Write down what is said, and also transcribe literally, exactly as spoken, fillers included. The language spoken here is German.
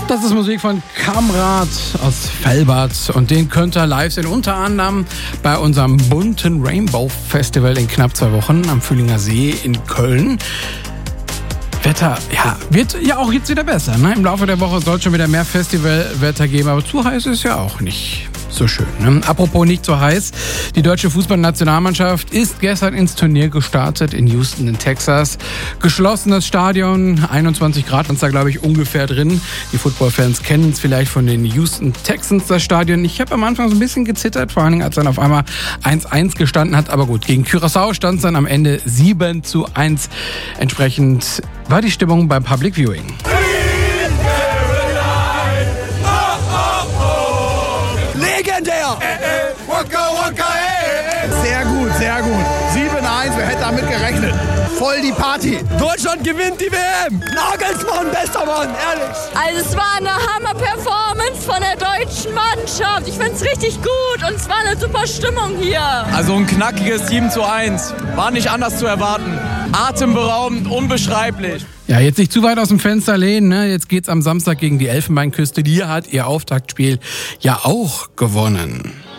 Das ist Musik von Kamrat aus Velbert und den könnt ihr live sehen, unter anderem bei unserem bunten Rainbow Festival in knapp zwei Wochen am Fühlinger See in Köln. Wetter, ja, wird ja auch jetzt wieder besser, ne? Im Laufe der Woche soll es schon wieder mehr Festivalwetter geben, aber zu heiß ist ja auch nicht so schön, ne? Apropos nicht so heiß, die deutsche Fußballnationalmannschaft ist gestern ins Turnier gestartet in Houston in Texas. Geschlossenes Stadion, einundzwanzig Grad sind da, glaube ich, ungefähr drin. Die Footballfans kennen es vielleicht von den Houston Texans, das Stadion. Ich habe am Anfang so ein bisschen gezittert, vor allen Dingen, als dann auf einmal eins eins gestanden hat. Aber gut, gegen Curaçao stand es dann am Ende sieben zu eins. Entsprechend war die Stimmung beim Public Viewing. Legendär! Sehr gut, sehr gut. sieben eins, wer hätte damit gerechnet? Voll die Party. Deutschland gewinnt die W M. Nagelsmann, bester Mann, ehrlich. Also es war eine Hammer-Performance von der deutschen Mannschaft. Ich finde es richtig gut und es war eine super Stimmung hier. Also ein knackiges sieben zu eins. War nicht anders zu erwarten. Atemberaubend, unbeschreiblich. Ja, jetzt nicht zu weit aus dem Fenster lehnen, ne? Jetzt geht's am Samstag gegen die Elfenbeinküste. Die hat ihr Auftaktspiel ja auch gewonnen.